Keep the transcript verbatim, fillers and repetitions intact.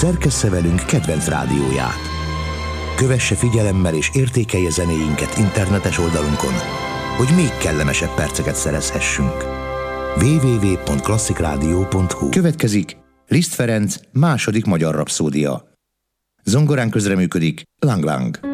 szerkessze velünk kedvenc rádióját. Kövesse figyelemmel és értékelje zenéinket internetes oldalunkon, hogy még kellemesebb perceket szerezhessünk. double-u double-u double-u pont klasszik rádió pont hu. Következik Liszt Ferenc második magyar rapszódia. Zongorán közreműködik Lang Lang.